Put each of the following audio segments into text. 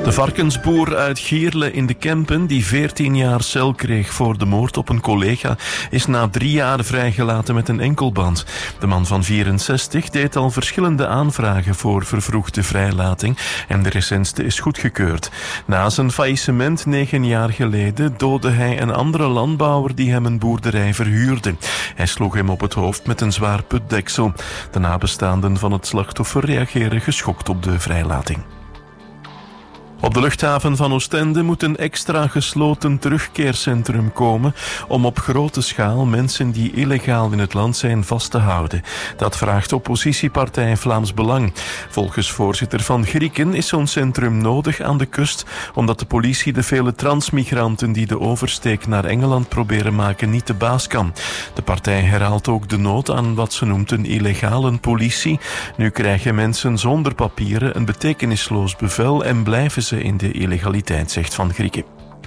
De varkensboer uit Gierle in de Kempen, die 14 jaar cel kreeg voor de moord op een collega, is na 3 jaar vrijgelaten met een enkelband. De man van 64 deed al verschillende aanvragen voor vervroegde vrijlating en de recentste is goedgekeurd. Na zijn faillissement 9 jaar geleden doodde hij een andere landbouwer die hem een boerderij verhuurde. Hij sloeg hem op het hoofd met een zwaar putdeksel. De nabestaanden van het slachtoffer reageren geschokt op de vrijlating. Op de luchthaven van Oostende moet een extra gesloten terugkeercentrum komen om op grote schaal mensen die illegaal in het land zijn vast te houden. Dat vraagt oppositiepartij Vlaams Belang. Volgens voorzitter Van Grieken is zo'n centrum nodig aan de kust omdat de politie de vele transmigranten die de oversteek naar Engeland proberen maken niet de baas kan. De partij herhaalt ook de nood aan wat ze noemt een illegale politie. Nu krijgen mensen zonder papieren een betekenisloos bevel en blijven ze in de illegaliteit, zegt Van Grieken.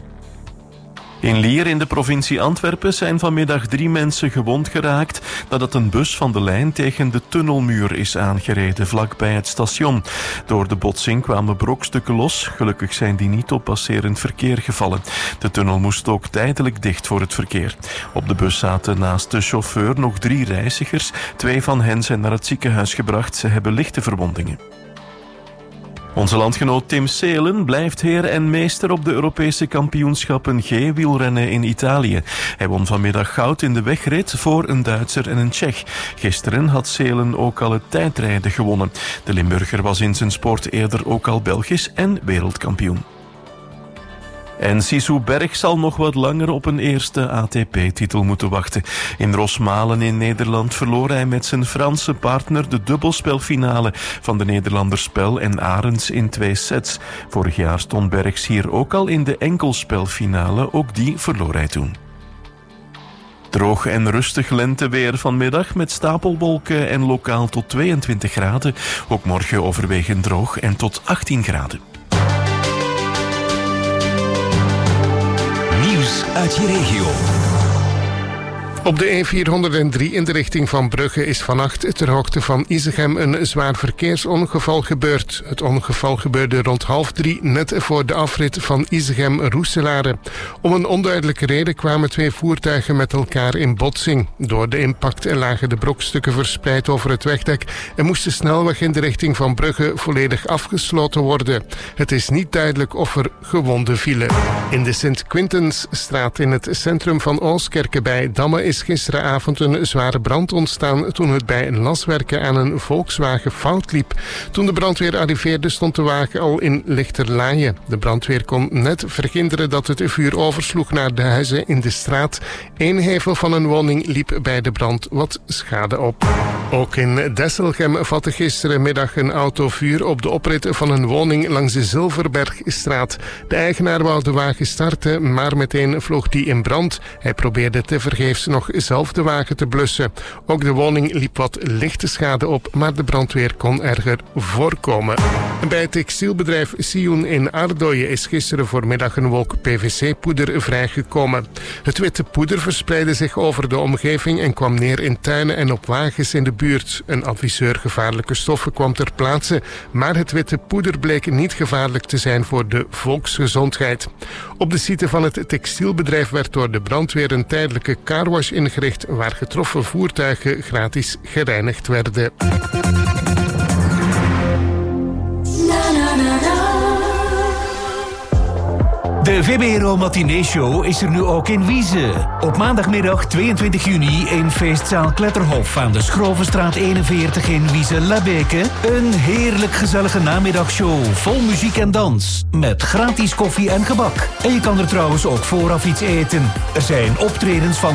In Lier in de provincie Antwerpen zijn vanmiddag 3 mensen gewond geraakt nadat een bus van de lijn tegen de tunnelmuur is aangereden vlakbij het station. Door de botsing kwamen brokstukken los. Gelukkig zijn die niet op passerend verkeer gevallen. De tunnel moest ook tijdelijk dicht voor het verkeer. Op de bus zaten naast de chauffeur nog 3 reizigers. 2 van hen zijn naar het ziekenhuis gebracht. Ze hebben lichte verwondingen. Onze landgenoot Tim Seelen blijft heer en meester op de Europese kampioenschappen G-wielrennen in Italië. Hij won vanmiddag goud in de wegrit voor een Duitser en een Tsjech. Gisteren had Seelen ook al het tijdrijden gewonnen. De Limburger was in zijn sport eerder ook al Belgisch en wereldkampioen. En Sisou Berg zal nog wat langer op een eerste ATP-titel moeten wachten. In Rosmalen in Nederland verloor hij met zijn Franse partner de dubbelspelfinale van de Nederlanders Spel en Arends in 2 sets. Vorig jaar stond Bergs hier ook al in de enkelspelfinale, ook die verloor hij toen. Droog en rustig lenteweer vanmiddag met stapelwolken en lokaal tot 22 graden. Ook morgen overwegend droog en tot 18 graden. Nieuws uit je regio. Op de E403 in de richting van Brugge is vannacht ter hoogte van Isegem een zwaar verkeersongeval gebeurd. Het ongeval gebeurde rond 2:30 net voor de afrit van Isegem-Roeselare. Om een onduidelijke reden kwamen 2 voertuigen met elkaar in botsing. Door de impact lagen de brokstukken verspreid over het wegdek en moest de snelweg in de richting van Brugge volledig afgesloten worden. Het is niet duidelijk of er gewonden vielen. In de Sint-Quintensstraat in het centrum van Oostkerke bij Damme is gisteravond een zware brand ontstaan toen het bij laswerken aan een Volkswagen fout liep. Toen de brandweer arriveerde stond de wagen al in Lichterlaaien. De brandweer kon net verhinderen dat het vuur oversloeg naar de huizen in de straat. 1 hevel van een woning liep bij de brand wat schade op. Ook in Desselgem vatte gisterenmiddag een auto vuur op de oprit van een woning langs de Zilverbergstraat. De eigenaar wou de wagen starten, maar meteen vloog die in brand. Hij probeerde tevergeefs nog zelf de wagen te blussen. Ook de woning liep wat lichte schade op, maar de brandweer kon erger voorkomen. Bij het textielbedrijf Sioen in Ardooien is gisteren voormiddag een wolk PVC-poeder vrijgekomen. Het witte poeder verspreidde zich over de omgeving en kwam neer in tuinen en op wagens in de buurt. Een adviseur gevaarlijke stoffen kwam ter plaatse, maar het witte poeder bleek niet gevaarlijk te zijn voor de volksgezondheid. Op de site van het textielbedrijf werd door de brandweer een tijdelijke carwash ingericht waar getroffen voertuigen gratis gereinigd werden. De VBRO Matinee Show is er nu ook in Wieze. Op maandagmiddag 22 juni in feestzaal Kletterhof aan de Schrovenstraat 41 in Wieze-Labeke. Een heerlijk gezellige namiddagshow vol muziek en dans. Met gratis koffie en gebak. En je kan er trouwens ook vooraf iets eten. Er zijn optredens van